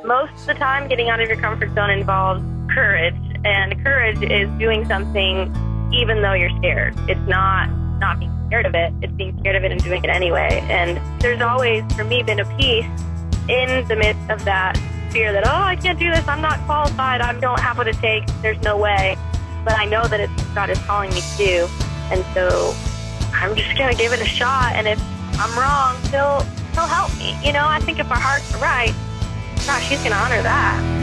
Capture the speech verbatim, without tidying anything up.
Most of the time, getting out of your comfort zone involves courage, and courage is doing something even though you're scared. It's not not being scared of it, it's being scared of it and doing it anyway. And there's always, for me, been a peace in the midst of that fear that, oh, I can't do this, I'm not qualified, I don't have what it takes, there's no way. But I know that it's what God is calling me to do, and so I'm just going to give it a shot, and if I'm wrong, he'll, he'll help me. You know, I think if our hearts are right, gosh, he's going to honor that.